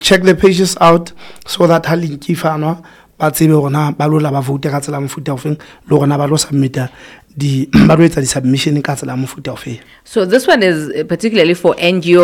check the pages out so that ha link ifanwa ba tsebe gona ba lola ba vote ka tsela mofuta ofeng le gona ba lo submita ba lo etsa di submission ka tsela mofuta ofeng. So this one is particularly for NGO